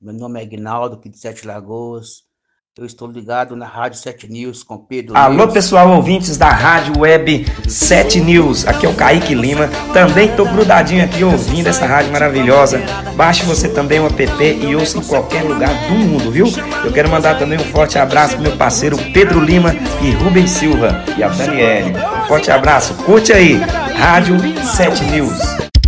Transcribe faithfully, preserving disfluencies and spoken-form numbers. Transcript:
Meu nome é Aguinaldo, aqui de Sete Lagoas. Eu estou ligado na Rádio Sete News com Pedro Alô, News. pessoal, ouvintes da Rádio Web Sete News. Aqui é o Kaique Lima. Também estou grudadinho aqui ouvindo essa rádio maravilhosa. Baixe você também o app e ouça em qualquer lugar do mundo, viu? Eu quero mandar também um forte abraço pro meu parceiro Pedro Lima e Rubens Silva e a Daniele. Um forte abraço. Curte aí, Rádio Sete News.